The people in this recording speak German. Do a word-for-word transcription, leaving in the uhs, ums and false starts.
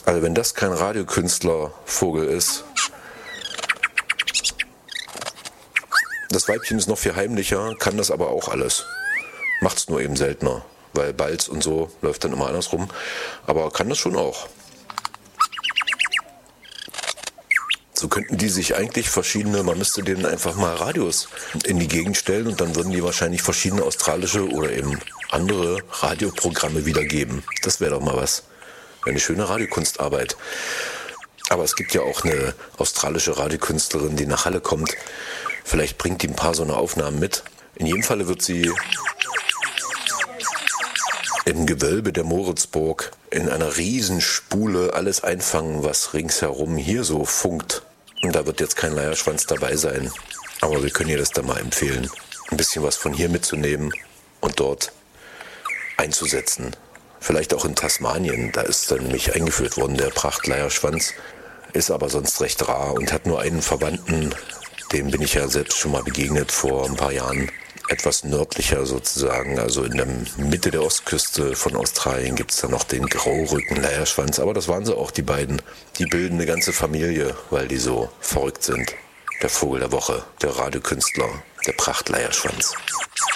Also wenn das kein Radiokünstlervogel ist, das Weibchen ist noch viel heimlicher, kann das aber auch alles. Macht's nur eben seltener, weil Balz und so läuft dann immer andersrum, aber kann das schon auch. So könnten die sich eigentlich verschiedene, man müsste denen einfach mal Radios in die Gegend stellen und dann würden die wahrscheinlich verschiedene australische oder eben andere Radioprogramme wiedergeben. Das wäre doch mal was. Eine schöne Radiokunstarbeit. Aber es gibt ja auch eine australische Radiokünstlerin, die nach Halle kommt. Vielleicht bringt die ein paar so eine Aufnahmen mit. In jedem Falle wird sie im Gewölbe der Moritzburg in einer Riesenspule alles einfangen, was ringsherum hier so funkt. Und da wird jetzt kein Leierschwanz dabei sein. Aber wir können ihr das dann mal empfehlen, ein bisschen was von hier mitzunehmen und dort einzusetzen. Vielleicht auch in Tasmanien, da ist dann nämlich eingeführt worden, der Prachtleierschwanz. Ist aber sonst recht rar und hat nur einen Verwandten, dem bin ich ja selbst schon mal begegnet vor ein paar Jahren. Etwas nördlicher sozusagen, also in der Mitte der Ostküste von Australien gibt es dann noch den Graurücken-Leierschwanz. Aber das waren sie auch, die beiden. Die bilden eine ganze Familie, weil die so verrückt sind. Der Vogel der Woche, der Radiokünstler, der Prachtleierschwanz.